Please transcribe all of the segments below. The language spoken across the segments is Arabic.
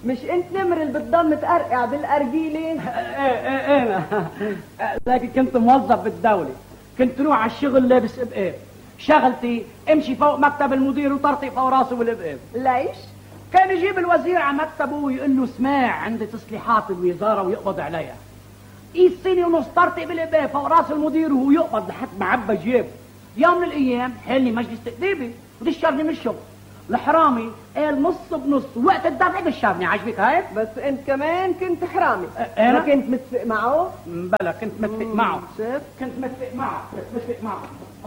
مش انت نمر اللي بتضل متقرقع بالارجيله؟ ايه انا لكن كنت موظف بالدوله، كنت روح على الشغل لابس ابقاب، شغلتي امشي فوق مكتب المدير وطرطق فوق راسه بالابقاب. ليش؟ كان يجيب الوزير على مكتبه ويقول له اسمع عندي تصليحات الوزاره ويقبض عليها. قيس سنه ونص طرطق بالابقاب فوق راس المدير وهو يقبض لحد ما عبى جيبه. يوم من الايام حلني مجلس تأديبي ودشرني من الشغل. الحرامي قال نص بنص، وقت الدفع دشرني. عجبك هاي؟ بس انت كمان كنت حرامي. انا ما كنت متفق معه؟ بلا كنت متفق معه. شفت؟ كنت متفق معه.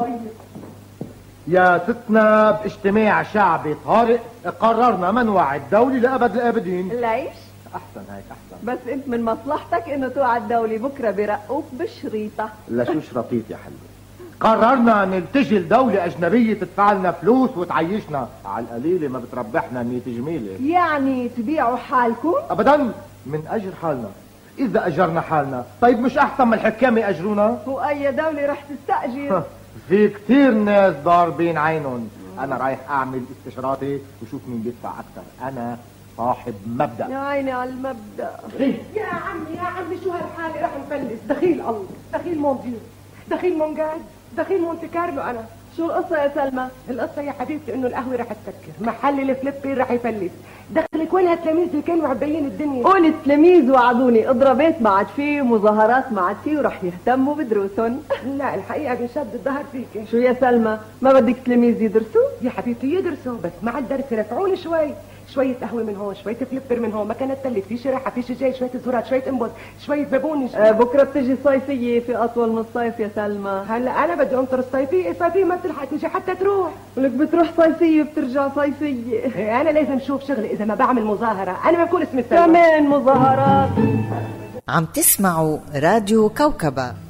يا ستنا باجتماع شعبي طارئ قررنا منوع الدولة لأبد الآبدين. ليش؟ أحسن هيك أحسن. بس انت من مصلحتك انه توعى الدولة بكرة برقوك بالشريطة. لشو شرطيت يا حلوة؟ قررنا نلتجي لدولة أجنبية تدفع لنا فلوس وتعيشنا على القليلة ما بتربحنا 100 جميلة. يعني تبيعوا حالكم؟ أبدا، من أجر حالنا. إذا أجرنا حالنا طيب مش أحسن من الحكام يأجرونا؟ وأي دولة رح تستأجر؟ في كتير ناس ضاربين عينهم. أنا رايح أعمل استشاراتي وشوف مين بيدفع أكثر. أنا صاحب مبدأ. يا عيني على المبدأ. يا عمي شو هالحالة؟ رح نفلس. دخيل الله، دخيل مونديو، دخيل مونجاد، دخيل مونتي كارلو. أنا شو القصة يا سلمى؟ القصة يا حبيبتي إنه القهوة رح تسكر، محل الفليبين رح يفلس. دخلك وين هالتلاميذ اللي كانوا عبايين الدنيا؟ قول التلاميذ وعدوني اضربات ما عاد فيه ومظاهرات ما عاد فيه ورح يهتموا بدروسهم. لا الحقيقة بنشد الظهر فيك. شو يا سلمى؟ ما بدك تلاميذ يدرسوا؟ يا حبيبتي يدرسوا بس مع الدرس رفعوني شوية قهوة من هون، شوية فليبر من هون، ما كانت تلت، في شريحة، في شجاج، شوية زرات، شوية انبوت، شوية بابوني. بكرة بتجي صيفية، في أطول من الصيف يا سلمى. هلا أنا بدي أنطر الصيفية ما بتلحق تيجي حتى تروح. ولك بتروح صيفية بترجع صيفية. أنا لازم شوف شغل، إذا ما بعمل مظاهرة أنا ما بكون اسمي سلمى. كمان مظاهرات. عم تسمعوا راديو كوكبة.